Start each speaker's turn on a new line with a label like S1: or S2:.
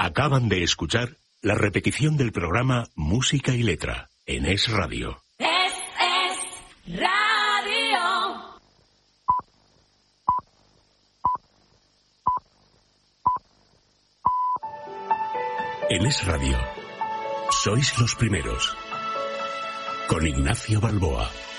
S1: Acaban de escuchar la repetición del programa Música y Letra en Es Radio.
S2: Es Radio.
S1: En Es Radio, sois los primeros. Con Ignacio Balboa.